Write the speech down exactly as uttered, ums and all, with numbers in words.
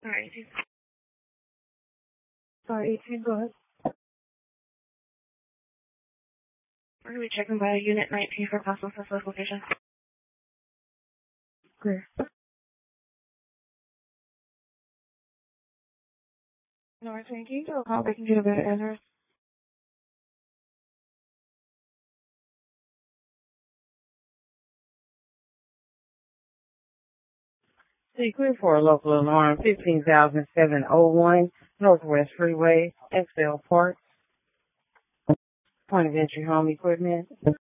All right, eighteen. Sorry, eighteen, go ahead. We're going to be checking by Unit nineteen for possible suspect location. Clear. No, we're saying, can you do a call? We can get a better address. See, clear for a local alarm, fifteen thousand seven oh one Northwest Freeway, Excel Park. Point of entry home equipment.